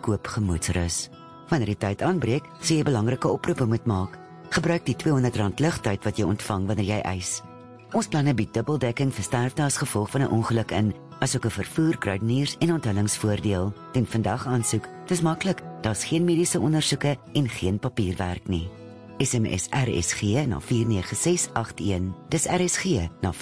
koop gemoedsrus. Wanneer die tyd aanbreek, sê jy belangrike oproepe moet maak. Gebruik die R200 lugtyd wat jy ontvang wanneer jy eis. Ons planne bied dubbeldekking vir sterfte as gevolg van 'n ongeluk in, asook 'n vervoer, kruideniers en onthullingsvoordeel. Teen vandag aansoek, dis maklik, daar's geen mediese ondersoeke en geen papierwerk nie. SMS RSG na 49681. Dis RSG na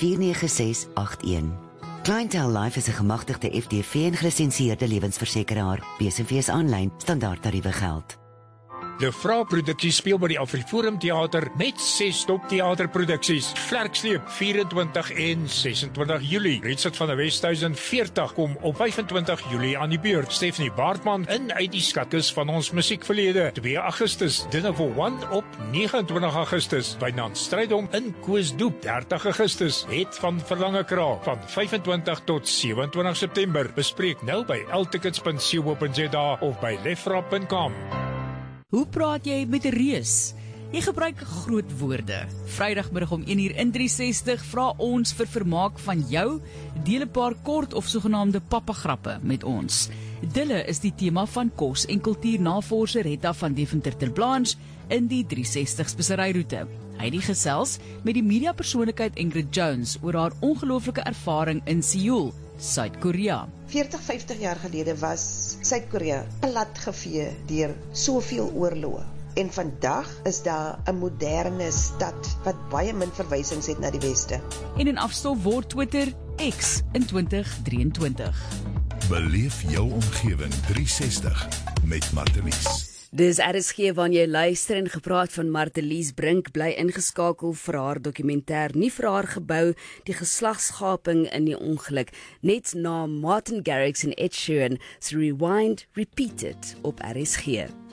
49681. Clientele Life is 'n gemagtigde FDV en gelisensieerde lewensversekeraar. BSV aanlyn standaardtariewe geld. De Vrou Produksie speel by die Afriforum Theater met 6 toptheaterproduksies. Vlerksleep 24 en 26 Julie. Richard van der Westhuizen 40 kom op 25 Julie aan die beurt. Stephanie Baartman in uit die skatkis van ons musiekverlede. 2 Augustus, Dinner for One op 29 Augustus. Wynand Strydom in Koosdoep 30 Augustus. Het van Verlange Kraal van 25 tot 27 September. Bespreek nou by ltickets.co.za of by lefra.com. Hoe praat jy met 'n reus? Jy gebruik groot woorde. Vrydagmiddag om 1uur in 360 vra ons vir vermaak van jou, deel 'n paar kort of sogenaamde pappagrappe met ons. Dille is die tema van kos- en kultuurnavorser Retta van Deventer ter Blanche in die 360 speseryroete. Hy het die gesels met die mediapersoonlikheid Ingrid Jones oor haar ongelooflike ervaring in Seoul, Suid-Korea. 40-50 jaar gelede was Suid-Korea platgevee deur soveel oorloë. En vandag is daar 'n moderne stad wat baie min verwysings het na die weste. En in afstof word Twitter X in 2023. Beleef jou omgewing 360 met Martelies. Dis RSG wanneer jy luister en gepraat van Martelies Brink bly ingeskakel vir haar dokumentêr nie vir haar gebou die geslagsgaping in die ongeluk net na Martin Garrix en Ed Sheeran se Rewind Repeated op RSG.